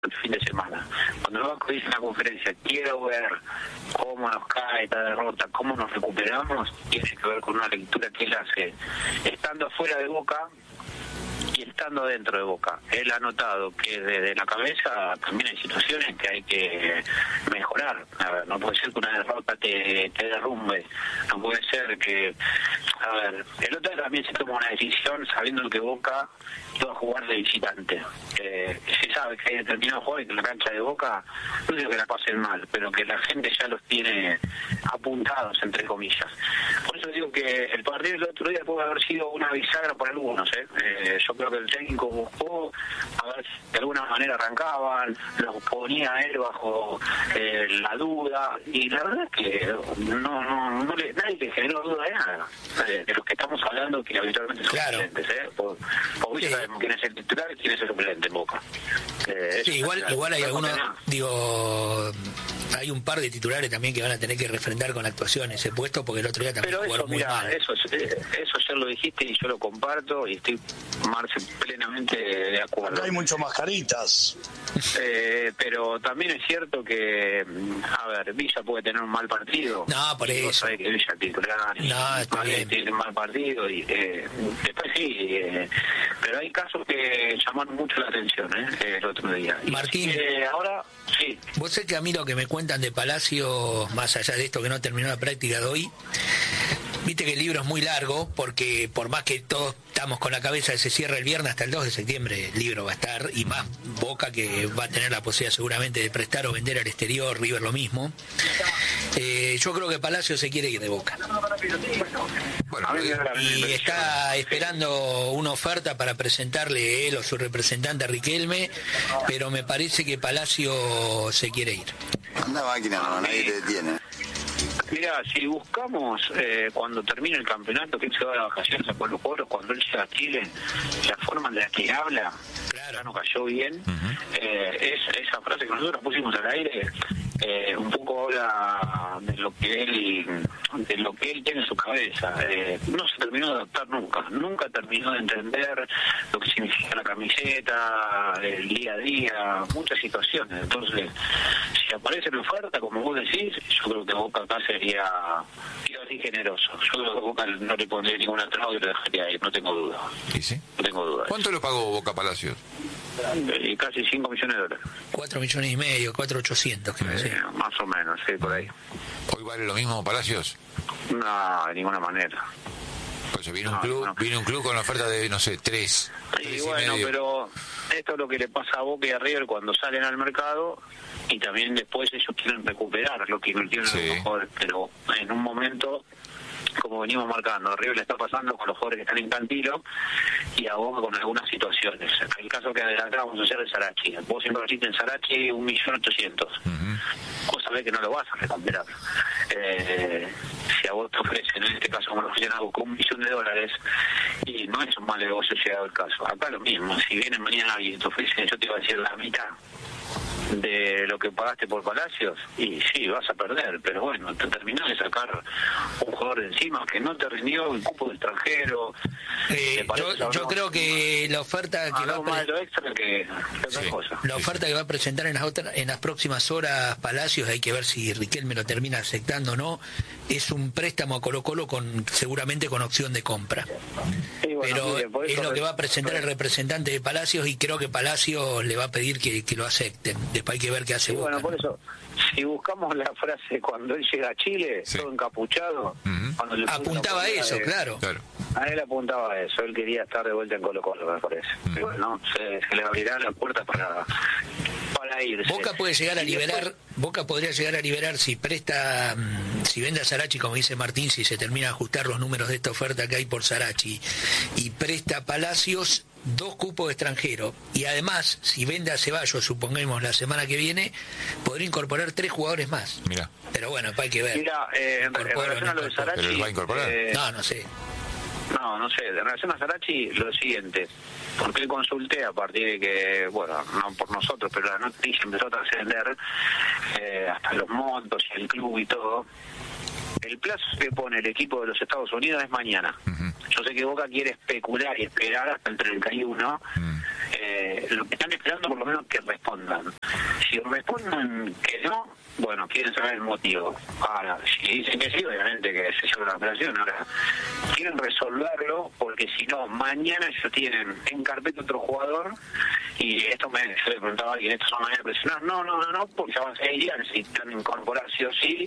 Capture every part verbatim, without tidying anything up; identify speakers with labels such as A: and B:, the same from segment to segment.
A: el fin de semana. Cuando el Vasco dice en la conferencia, quiero ver cómo nos cae esta derrota, cómo nos recuperamos, tiene que ver con una lectura que él hace estando afuera de Boca y estando dentro de Boca. Él ha notado que desde la cabeza también hay situaciones que hay que mejorar. A ver, no puede ser que una derrota te, te derrumbe, no puede ser que... A ver, el otro día también se tomó una decisión sabiendo que Boca iba a jugar de visitante. Eh, se sabe que hay determinados jugadores que en la cancha de Boca no digo que la pasen mal, pero que la gente ya los tiene apuntados, entre comillas. Por eso digo que el partido del otro día puede haber sido una bisagra para algunos. ¿eh? Eh, yo creo que el técnico buscó a ver si de alguna manera arrancaban, los ponía a él bajo eh, la duda, y la verdad es que no, no, no le, nadie le generó duda de nada. De, de los que estamos hablando, que habitualmente son
B: claro.
A: suplentes, ¿eh? Por, por sí. Sabemos quién es el titular y quién es el suplente en Boca. Eh,
B: sí, igual, igual hay algunos, digo, hay un par de titulares también que van a tener que refrendar con la actuación ese puesto, porque el otro día también jugaron muy mal.
A: Eso, eso ayer lo dijiste y yo lo comparto y estoy, Marce, plenamente de acuerdo.
C: Acá hay mucho mascaritas.
A: Eh, pero también es cierto que, a ver, Villa puede tener un mal partido.
B: No, por eso.
A: Sabés que Villa titular y
B: no, está bien.
A: tiene un mal partido y eh, después sí, eh, pero hay casos que llamaron mucho la atención eh, el otro día.
B: Martín,
A: y, eh, ahora sí.
B: Vos sé que a mí lo que me cuentan de Palacio, más allá de esto que no terminó la práctica de hoy, viste que el libro es muy largo, porque por más que todos estamos con la cabeza de se cierra el viernes hasta el dos de septiembre, el libro va a estar, y más Boca que va a tener la posibilidad seguramente de prestar o vender al exterior, River lo mismo. Eh, yo creo que Palacio se quiere ir de Boca.
D: Bueno,
B: y está esperando una oferta para presentarle él o su representante a Riquelme, pero me parece que Palacio se quiere ir.
E: Anda máquina, no, nadie te detiene.
A: Mira, si buscamos eh, cuando termine el campeonato, que él se va de vacaciones a Pueblo Coros, cuando él llega a Chile, la forma en la que habla, claro, ya no cayó bien, uh-huh. eh, es, esa frase que nosotros pusimos al aire, eh, un poco habla de lo que él de lo que él tiene en su cabeza. Eh, no se terminó de adaptar nunca, nunca terminó de entender lo que significa la camiseta, el día a día, muchas situaciones. Entonces, si aparece la oferta, como vos decís, yo creo que Boca acá sería, quiero decir, generoso. Yo creo que Boca no le pondría ninguna traba y lo dejaría ir, no tengo duda.
D: ¿Y sí?
A: No tengo duda.
D: ¿Cuánto lo pagó Boca Palacios?
A: Eh, casi cinco millones de dólares.
B: cuatro millones y medio, cuatro ochocientos, que me
A: eh, más o menos, sí, por ahí.
D: ¿Hoy vale lo mismo Palacios?
A: No, de ninguna manera.
D: Pues vino, no, un club,
A: no.
D: vino un club con la oferta de, no sé, tres.
A: Y
D: tres
A: bueno,
D: y
A: pero esto es lo que le pasa a Boca y a River cuando salen al mercado, y también después ellos quieren recuperar lo que invirtieron sí. en los mejores, pero en un momento, como venimos marcando, a River le está pasando con los jugadores que están en Cantilo y a Boca con algunas situaciones. El caso que adelantamos ayer de Sarachi. Vos siempre decís en Sarachi un millón ochocientos. Uh-huh. Vos sabés que no lo vas a recuperar. Eh, si a vos te ofrecen, en este caso como lo ofrecen a Boca, un millón de dólares, y no es un mal negocio llegado el caso. Acá lo mismo, si viene mañana alguien y te ofrecen, yo te iba a decir la mitad de lo que pagaste por Palacios, y sí, vas a perder, pero bueno, te terminás de sacar un jugador de encima que no te rindió el cupo de extranjero.
B: Eh, yo yo creo que la oferta que va a pre-
A: lo extra que, que otra
B: sí.
A: cosa.
B: La oferta que va a presentar en las otras, en las próximas horas Palacios, hay que ver si Riquelme lo termina aceptando o no, es un préstamo a Colo Colo con seguramente con opción de compra.
A: Sí, bueno,
B: pero
A: mire,
B: es lo que va a presentar el representante de Palacios, y creo que Palacios le va a pedir que, que lo acepten. Después hay que ver qué hace
A: sí,
B: Boca.
A: Bueno, por eso, si buscamos la frase cuando él llega a Chile, sí. todo encapuchado, uh-huh. cuando le
B: apuntaba a eso,
A: de,
B: claro.
D: claro.
A: A él apuntaba a eso, él quería estar de vuelta en Colo Colo, me parece. Uh-huh. Y bueno, se, se le abrirán las puertas para, para irse.
B: Boca puede llegar a liberar, después, Boca podría llegar a liberar si presta, si vende a Sarachi, como dice Martín, si se termina de ajustar los números de esta oferta que hay por Sarachi, y presta Palacios, dos cupos extranjeros, y además si vende a Ceballos, supongamos la semana que viene, podría incorporar tres jugadores más.
D: Mira.
B: Pero bueno, hay que ver.
A: Mira, eh, en, en relación a lo de Sarachi,
D: ¿pero lo va a incorporar?
A: Eh,
B: no, no sé.
A: No, no sé. En relación a Sarachi, lo siguiente, porque consulté a partir de que, bueno, no por nosotros, pero la noticia empezó a trascender eh, hasta los montos y el club y todo. El plazo que pone el equipo de los Estados Unidos es mañana. Uh-huh. Yo sé que Boca quiere especular y esperar hasta el treinta y uno. Uh-huh. eh, eh, lo que están esperando por lo menos que respondan. Si responden que no, bueno, quieren saber el motivo. Ahora, si dicen que sí, obviamente que se lleva la operación. Ahora, quieren resolverlo porque si no, mañana ellos tienen en carpeta otro jugador y esto me, yo le preguntaba a alguien, ¿esto es una manera de presionar? No, no, no, no, porque ya van seis días, necesitan incorporar sí o sí.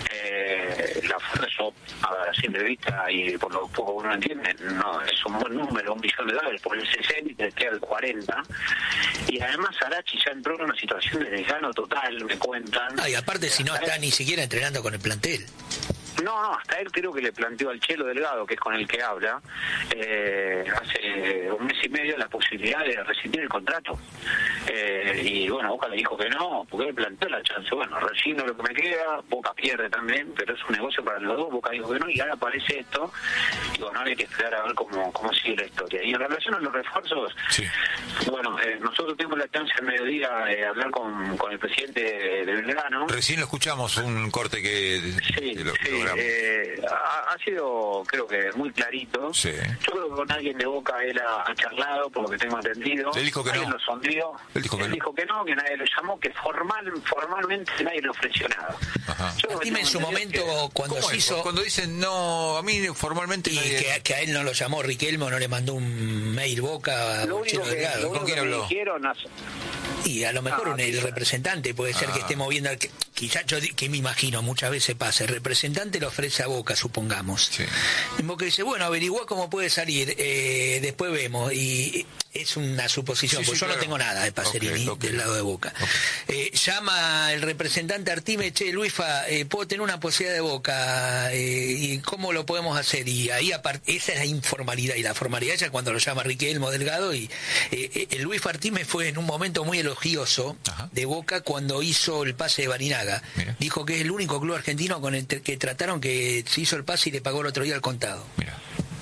A: Eh, la fuerza, yo, a la simple vista y por lo poco uno entiende, no, es un buen número, un millón de dólares por el sesenta y te queda el cuarenta. Y además Arachi ya entró en una situación de desgano total, me cuentan.
B: Ah, y aparte si no está ni siquiera entrenando con el plantel.
A: No, no, hasta él creo que le planteó al Chelo Delgado, que es con el que habla, eh, hace un mes y medio la posibilidad de rescindir el contrato. Eh, y bueno, Boca le dijo que no, porque él planteó la chance. Bueno, rescindo lo que me queda, Boca pierde también, pero es un negocio para los dos. Boca dijo que no, y ahora aparece esto. Y bueno, hay que esperar a ver cómo, cómo sigue la historia. Y en relación a los refuerzos, sí. bueno, eh, nosotros tuvimos la chance al mediodía de hablar con, con el presidente de, de Belgrano.
D: Recién lo escuchamos, un corte que...
A: Sí, que lo, sí. Eh, ha, ha sido, creo que, muy clarito. Sí. Yo creo que con alguien de Boca él ha, ha charlado, por lo que tengo entendido.
D: Él dijo que
A: alguien
D: no.
A: Lo sondió.
D: Él dijo que,
A: él
D: no.
A: dijo que no, que nadie lo llamó, que formal, formalmente nadie le ofreció nada.
B: Dime en su momento que, cuando se hizo...
D: Cuando dicen no, a mí formalmente...
B: Y nadie... que, que a él no lo llamó Riquelmo, no le mandó un mail Boca.
A: Lo único que, lo único
D: ¿Con quién
A: que
D: habló?
A: Dijeron,
B: y a lo mejor ah, un, el representante puede ser ah. que esté moviendo, que, quizás yo que me imagino muchas veces pasa, el representante le ofrece a Boca, supongamos. Sí. Y Boca dice, bueno, averigua cómo puede salir, eh, después vemos. Y es una suposición, sí, porque sí, yo claro. no tengo nada de Pacerini okay, okay. del lado de Boca. Okay. Eh, llama el representante Artime, che, Luisfa, eh, puedo tener una posibilidad de Boca, eh, y cómo lo podemos hacer. Y ahí aparte, esa es la informalidad, y la formalidad ya cuando lo llama Riquelmo Delgado. Y eh, el Luis Artime fue en un momento muy elogioso Ajá. de Boca cuando hizo el pase de Barinaga. Mira. Dijo que es el único club argentino con el que trataron que se hizo el pase y le pagó el otro día al contado. Mira.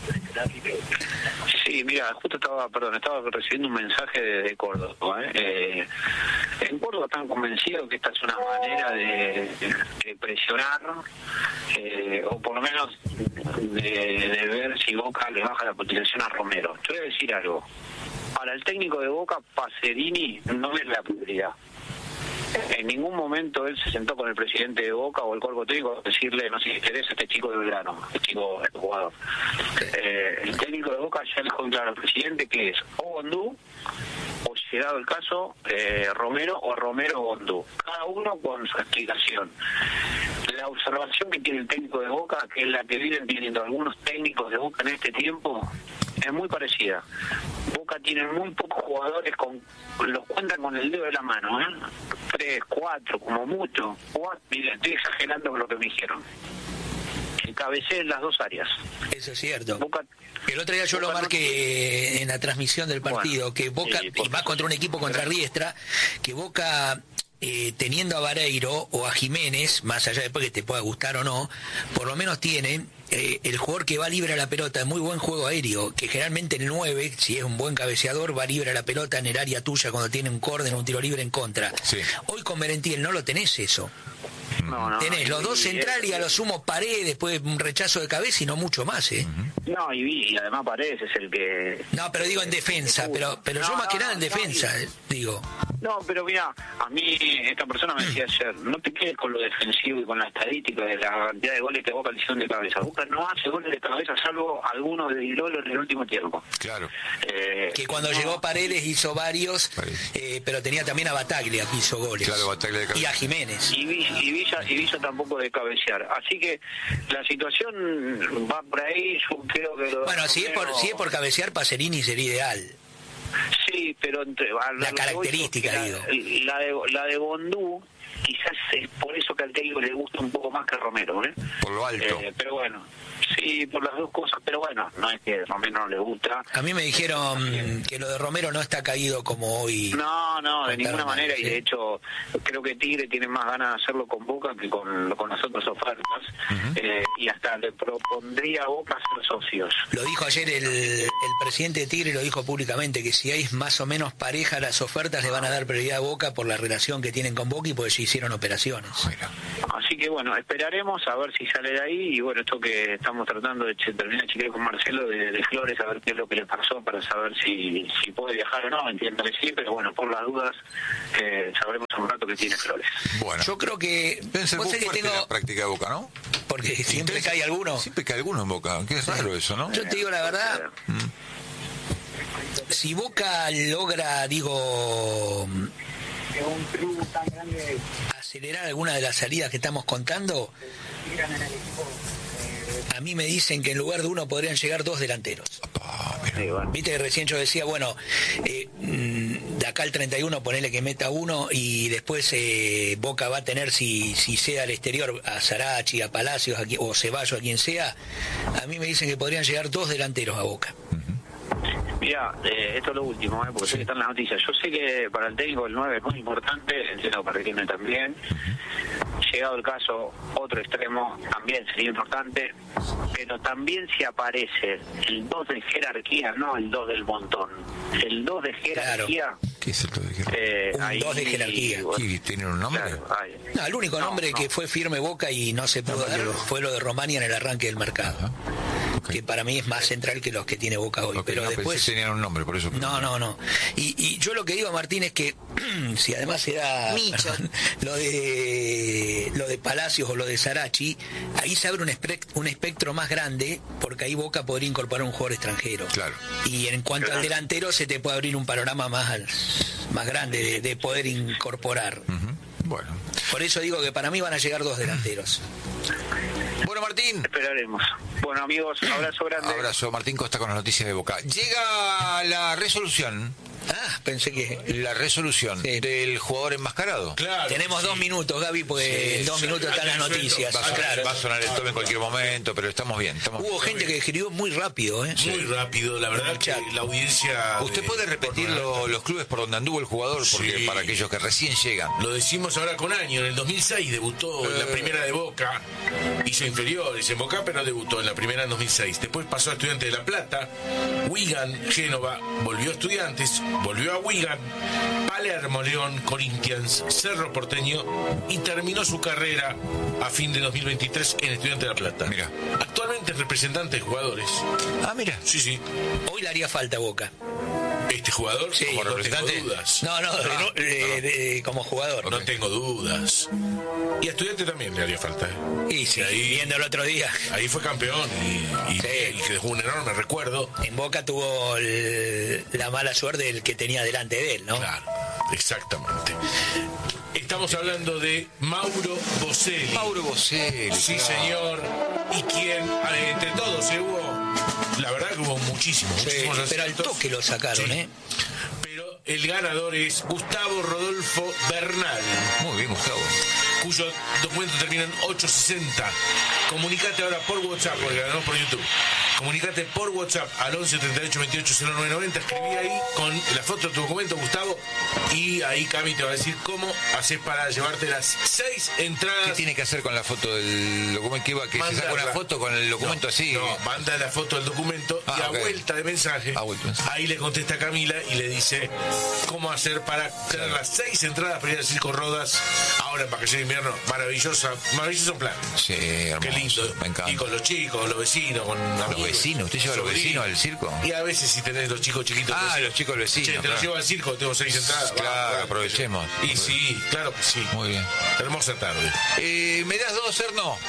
A: Sí, mira, justo estaba, perdón, estaba recibiendo un mensaje de, de Córdoba. ¿eh? Eh, en Córdoba están convencidos que esta es una manera de, de presionar, eh, o por lo menos de, de ver si Boca le baja la cotización a Romero. Yo voy a decir algo. Para el técnico de Boca, Pacerini no es la prioridad. En ningún momento él se sentó con el presidente de Boca o el cuerpo técnico a decirle, no sé si interesa este chico de Belgrano, este chico, este jugador. Eh, el técnico de Boca ya le dijo claro al presidente que es o Gondú, o llegado el caso, eh, Romero o Romero o Gondú. Cada uno con su explicación. La observación que tiene el técnico de Boca, que es la que vienen teniendo algunos técnicos de Boca en este tiempo, es muy parecida. Boca tiene muy pocos jugadores, con los cuentan con el dedo de la mano, ¿eh? Tres, cuatro, como mucho. Cuatro, mira, estoy exagerando con lo que me dijeron. Que cabeceen las dos áreas.
B: Eso es cierto.
A: Boca,
B: el otro día yo Boca lo marqué no... en la transmisión del partido, bueno, que Boca, sí, y más contra un equipo contra Riestra, que Boca... Eh, teniendo a Vareiro o a Jiménez, más allá después que te pueda gustar o no, por lo menos tiene eh, el jugador que va libre a la pelota, muy buen juego aéreo, que generalmente el nueve, si es un buen cabeceador, va libre a la pelota en el área tuya cuando tiene un córner o un tiro libre en contra. Sí. Hoy con Merentiel no lo tenés eso. No, no, tenés los dos centrales y a lo sumo Paredes, después un rechazo de cabeza y no mucho más, ¿eh?
A: No, y, y además Paredes es el que...
B: No, pero digo en defensa, pero pero no, yo más no, que nada en defensa, no, y... digo...
A: No, pero mira, a mí esta persona me decía ayer, no te quedes con lo defensivo y con la estadística de la cantidad de goles que Boca le hicieron de cabeza. Boca no hace goles de cabeza, salvo algunos de Dilolo en el último tiempo.
D: Claro.
B: Eh, que cuando no, llegó Paredes hizo varios, eh, pero tenía también a Bataglia que hizo goles.
D: Claro, Bataglia de cabeza.
B: Y a Jiménez.
A: Y, y, Villa, y Villa tampoco de cabecear. Así que la situación va por ahí, yo creo que... Lo
B: bueno, si es, por, si es por cabecear, Pacerini sería ideal.
A: Sí, pero entre
B: la característica,
A: la,
B: digo.
A: La de, la de Gondú, quizás es por eso que al técnico le gusta un poco más que Romero, ¿eh?
D: Por lo alto.
A: Eh, pero bueno, sí, por las dos cosas, pero bueno, no es que Romero no le gusta.
B: A mí me dijeron que lo de Romero no está caído como hoy.
A: No, no, de ninguna manera, ¿sí? Y de hecho creo que Tigre tiene más ganas de hacerlo con Boca que con, con las otras ofertas. Uh-huh. eh, y hasta le propondría a Boca ser socios.
B: Lo dijo ayer el, el presidente de Tigre, lo dijo públicamente, que si hay más o menos pareja las ofertas le van a dar prioridad a Boca por la relación que tienen con Boca y porque se hicieron operaciones.
A: Así que bueno, esperaremos a ver si sale de ahí y bueno, esto que estamos tratando de che- terminar de chequear con Marcelo de, de Flores, a ver qué es lo que le pasó para saber si, si puede viajar o no, entiendo que sí, pero bueno, por las dudas eh, sabremos un rato que tiene Flores.
D: Bueno,
B: Yo creo que...
D: debe ser
B: vos
D: muy
B: sabés que
D: fuerte
B: tengo...
D: la práctica de Boca, ¿no?
B: Porque siempre cae alguno.
D: Siempre cae alguno en Boca, qué raro eso, ¿no?
B: Yo te digo la verdad, si Boca logra, digo, acelerar alguna de las salidas que estamos contando, a mí me dicen que en lugar de uno podrían llegar dos delanteros.
D: Ah, mira.
A: Sí, bueno.
B: Viste que recién yo decía, bueno, eh, mm, de acá al treinta y uno ponele que meta uno y después eh, Boca va a tener, si si sea al exterior, a Sarachi, a Palacios a qui- o Ceballos, a quien sea, a mí me dicen que podrían llegar dos delanteros a Boca.
A: Mira, eh, esto es lo último, eh, porque sé que están las noticias. Yo sé que para el técnico el nueve es muy importante, entiendo que para el Riquelme también. Llegado el caso, otro extremo también sería importante, pero también si aparece el dos de jerarquía, no el dos del montón, el dos de jerarquía.
D: ¿Qué es el dos de jerarquía?
A: Eh,
B: Un
A: ahí-
B: dos de jerarquía.
A: bueno,
D: ¿Qué, ¿Tienen un nombre?
A: claro, ahí.
B: No, el único
A: No,
B: nombre
A: no.
B: que fue firme Boca y no se pudo dar fue lo de Romania en el arranque del mercado,
D: Ajá. Ok.
B: que para mí es más central que los que tiene Boca hoy.
D: Ok,
B: pero
D: no,
B: después...
D: pensé que tenían un nombre, por eso.
B: No, no, no. Y, y yo lo que digo, Martín, es que si además se da perdón, lo de lo de Palacios o lo de Sarachi, ahí se abre un, espect- un espectro más grande, porque ahí Boca podría incorporar un jugador extranjero.
D: Claro.
B: Y en cuanto al delantero, se te puede abrir un panorama más, más grande de, de poder incorporar.
D: Ujú. Bueno.
B: Por eso digo que para mí van a llegar dos delanteros.
D: Bueno, Martín.
A: Esperaremos. Bueno, amigos, abrazo grande.
D: Abrazo, Martín Costa con las noticias de Boca. Llega la resolución,
B: Ah, pensé que...
D: la resolución
B: Sí.
D: del jugador enmascarado.
C: Claro.
B: Tenemos
C: sí.
B: dos minutos, Gaby, porque
D: Sí,
B: en dos
C: sí,
B: minutos están las
C: suelto.
B: noticias.
D: Va a, sonar,
B: Claro.
D: va a sonar el tome en cualquier momento, pero estamos bien. Estamos
B: Hubo gente que escribió muy rápido, ¿eh?
C: Muy rápido, la verdad que la audiencia...
D: ¿Usted
C: de-
D: puede repetir lo- los clubes por donde anduvo el jugador? Porque
C: Sí.
D: para aquellos que recién llegan.
C: Lo decimos ahora con año. En el dos mil seis debutó en la
D: Eh.
C: primera de Boca. Hizo inferiores en Boca, pero debutó en la primera en dos mil seis. Después pasó a Estudiantes de La Plata, Wigan, Génova, volvió a Estudiantes, volvió a Wigan, Palermo, León, Corinthians, Cerro Porteño y terminó su carrera a fin de dos mil veintitrés en Estudiantes de La Plata.
D: Mira.
C: Actualmente es representante de jugadores.
D: Ah, mira.
C: Sí, sí.
B: Hoy le haría falta a Boca.
C: Este jugador,
B: Sí,
C: como
B: como
C: representante,
D: representante.
C: dudas.
B: No, no,
D: Ah,
B: no, eh, de- como jugador.
C: No tengo dudas. Y a Estudiante también le haría falta. ¿eh?
B: Y sí,
C: ahí-
B: viendo el otro día,
C: Ahí fue campeón y, y,
B: Sí.
C: y que dejó un enorme recuerdo.
B: en Boca tuvo el- la mala suerte del que tenía delante de él, ¿no?
C: Claro, exactamente. Estamos hablando de Mauro Boselli.
D: Mauro Boselli.
C: Sí,
D: claro.
C: señor. Y quien, eh, entre todos, eh, hubo, la verdad que hubo muchísimos,
B: Sí,
C: muchísimos
B: pero al
C: aciertos.
B: toque lo sacaron,
C: Sí.
B: ¿eh?
C: Pero el ganador es Gustavo Rodolfo Bernal,
D: Muy bien, Gustavo.
C: cuyo documento termina en ochocientos sesenta. Comunicate ahora por WhatsApp, porque ganó por YouTube. Comunicate por WhatsApp al once treinta y ocho veintiocho cero nueve noventa. Escribí ahí con la foto de tu documento, Gustavo, y ahí Cami te va a decir cómo haces para llevarte las seis entradas.
D: ¿Qué tiene que hacer con la foto del documento? ¿Qué va? ¿Que se saca
C: Mandarla.
D: una foto con el documento
C: No,
D: así?
C: No, manda la foto del documento y
D: Ah,
C: a
D: ok.
C: vuelta de mensaje,
D: A vuelta de mensaje.
C: ahí le contesta a Camila y le dice cómo hacer para tener las seis entradas para ir al Circo Rodas ahora en vacaciones de invierno. Maravillosa, maravilloso plan.
D: Sí, hermoso.
C: Qué lindo.
D: Me encanta.
C: Y con los chicos, los vecinos, con amigos,
D: vecinos? ¿Usted lleva a los
C: sobrinos.
D: vecinos al circo?
C: Y a veces si tenés los chicos chiquitos.
D: Ah,
C: decís,
D: los chicos vecinos,
C: Che, te
D: claro.
C: los llevo al circo, tengo seis entradas.
D: Claro,
C: vamos, vamos.
D: aprovechemos.
C: Y sí, claro que sí.
D: Muy bien.
C: Hermosa tarde.
D: Eh, ¿Me das dos, Erno?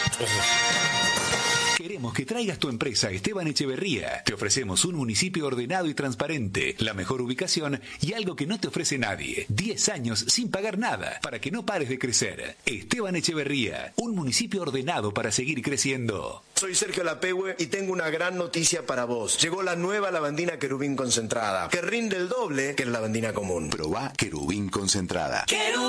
F: Queremos que traigas tu empresa a Esteban Echeverría. Te ofrecemos un municipio ordenado y transparente, la mejor ubicación y algo que no te ofrece nadie. diez años sin pagar nada para que no pares de crecer. Esteban Echeverría, un municipio ordenado para seguir creciendo.
G: Soy Sergio Lapehue y tengo una gran noticia para vos. Llegó la nueva lavandina querubín concentrada, que rinde el doble que la lavandina común.
E: Probá querubín concentrada.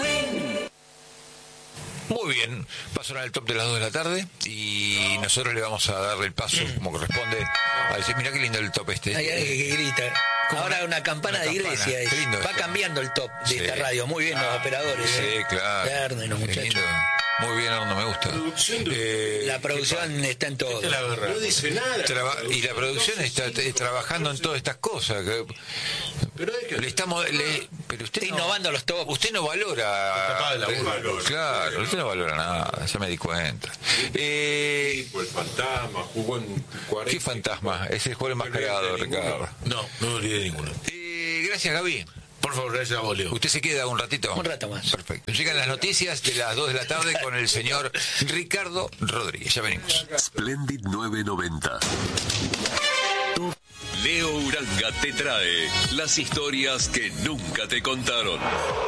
D: Muy bien, va a sonar el top de las dos de la tarde y nosotros le vamos a darle el paso como corresponde a decir, mira qué lindo el top este.
B: Hay alguien que grita.
D: Como
B: Ahora
D: una-
B: una campana
D: una
B: de
D: campana.
B: iglesia.
D: Qué lindo
B: Va
D: esto.
B: cambiando el top de
D: Sí.
B: esta radio. Muy bien los operadores.
D: Sí,
B: ¿eh?
D: claro.
B: Verde, los
D: Qué
B: muchachos.
D: lindo. Muy bien, no me gusta. Eh,
B: La producción está en todo.
C: La verdad.
H: No dice nada.
D: Traba- y la producción está eh, trabajando en todas estas cosas. que-
H: Pero es que
D: le estamos, le- pero usted
B: Está
D: no,
B: innovando los top.
D: usted no valora.
C: Capaz de laburo.
D: eh, claro, usted no valora nada. Ya me di cuenta. Eh,
H: el fantasma jugó en cuarenta.
D: ¿Qué fantasma? Es el juego enmascarado, Ricardo.
C: No, no me olvidé de ninguno.
D: Eh, gracias, Gaby.
C: Por favor, gracias a vos, Leo.
D: ¿Usted se queda un ratito?
B: Un rato más.
D: Perfecto. Llegan las noticias de las dos de la tarde con el señor Ricardo Rodríguez. Ya venimos.
I: Splendid novecientos noventa. Leo Uranga te trae las historias que nunca te contaron.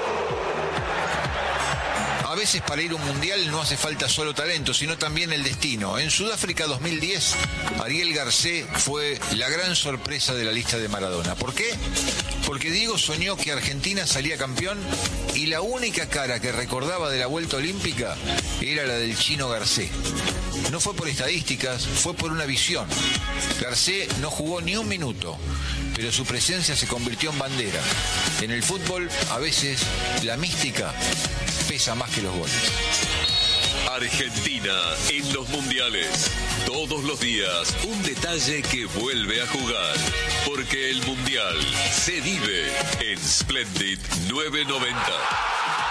D: A veces para ir a un mundial no hace falta solo talento, sino también el destino. En Sudáfrica dos mil diez, Ariel Garcés fue la gran sorpresa de la lista de Maradona. ¿Por qué? Porque Diego soñó que Argentina salía campeón y la única cara que recordaba de la vuelta olímpica era la del chino Garcés. No fue por estadísticas, fue por una visión. Garcés no jugó ni un minuto, pero su presencia se convirtió en bandera. En el fútbol, a veces, la mística pesa más que los goles.
I: Argentina en los mundiales. Todos los días un detalle que vuelve a jugar. Porque el mundial se vive en Splendid novecientos noventa.